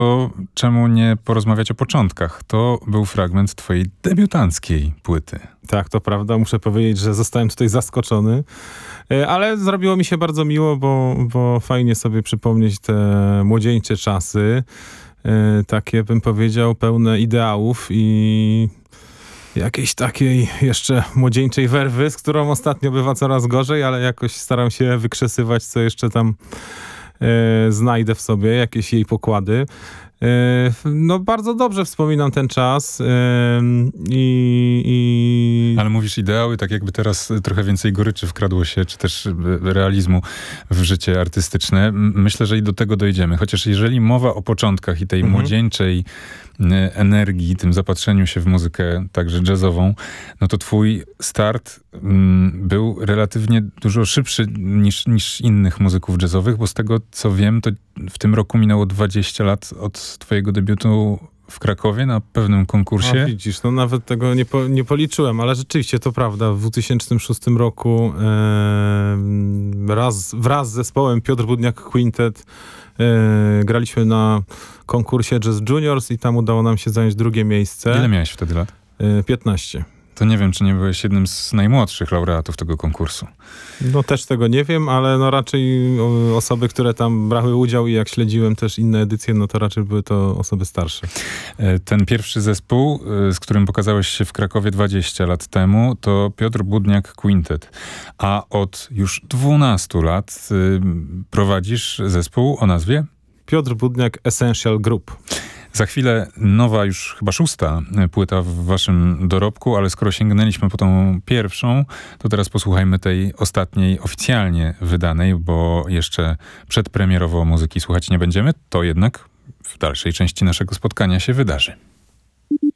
to czemu nie porozmawiać o początkach? To był fragment twojej debiutanckiej płyty. Tak, to prawda. Muszę powiedzieć, że zostałem tutaj zaskoczony, ale zrobiło mi się bardzo miło, bo fajnie sobie przypomnieć te młodzieńcze czasy, takie bym powiedział pełne ideałów i jakiejś takiej jeszcze młodzieńczej werwy, z którą ostatnio bywa coraz gorzej, ale jakoś staram się wykrzesywać, co jeszcze tam znajdę w sobie, jakieś jej pokłady. No bardzo dobrze wspominam ten czas Ale mówisz ideały, tak jakby teraz trochę więcej goryczy wkradło się, czy też realizmu w życie artystyczne. Myślę, że i do tego dojdziemy. Chociaż jeżeli mowa o początkach i tej młodzieńczej energii, tym zapatrzeniu się w muzykę także jazzową, no to twój start był relatywnie dużo szybszy niż innych muzyków jazzowych, bo z tego co wiem, to w tym roku minęło 20 lat od twojego debiutu w Krakowie na pewnym konkursie. No, widzisz, no nawet tego nie policzyłem, ale rzeczywiście to prawda. W 2006 roku wraz z zespołem Piotr Budniak Quintet graliśmy na konkursie Jazz Juniors i tam udało nam się zająć drugie miejsce. Ile miałeś wtedy lat? 15. To nie wiem, czy nie byłeś jednym z najmłodszych laureatów tego konkursu. No też tego nie wiem, ale no raczej osoby, które tam brały udział i jak śledziłem też inne edycje, no to raczej były to osoby starsze. Ten pierwszy zespół, z którym pokazałeś się w Krakowie 20 lat temu, to Piotr Budniak Quintet. A od już 12 lat prowadzisz zespół o nazwie? Piotr Budniak Essential Group. Za chwilę nowa, już chyba 6. płyta w waszym dorobku, ale skoro sięgnęliśmy po tą pierwszą, to teraz posłuchajmy tej ostatniej oficjalnie wydanej, bo jeszcze przedpremierowo muzyki słuchać nie będziemy. To jednak w dalszej części naszego spotkania się wydarzy.